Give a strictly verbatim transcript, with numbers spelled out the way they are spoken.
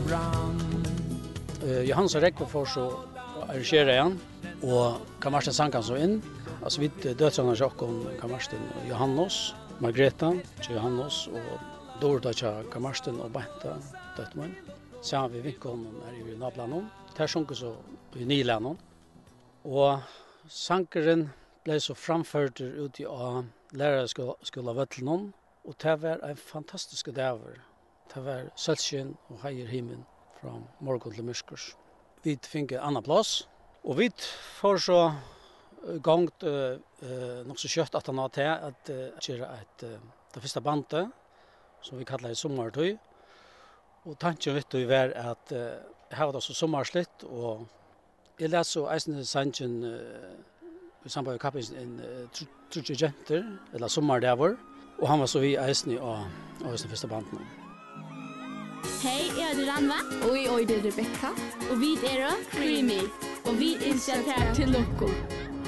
brann. Uh, Johannes og Rekve får så arrangere igjen, og Kamarsten sang han så inn. Altså vi døtrene til åkken Kamarsten og Johannes, Margreta til Johannes, og Dorda til Kamarsten og Benta, døtteren. Så har vi vinkonen her i Nablanen. Der sjunker så i Nylanen. Og sankeren ble så framført ute av lærerskolen av Vøtlen, og det var en fantastisk dæver. Det var sølskjen og heier himmel fra morgen til mørkurs. Vi fikk en annen plass, og vi får så gongt uh, uh, nok så kjøtt at han har til at uh, gjøre et, uh, det første bandet, som vi kallar i sommertøy. Og tanken vet du var at uh, jeg har det så sommerslitt, og jeg leser så eisende sannsyn uh, i samband med kappen en uh, trutje jenter, eller sommerdæver, og han var så vi eisende av den første banden. Hej, jag heter Ranva. Oj, oj, det är Rebecca. Och vi är Creamy. Och vi inser till Loco.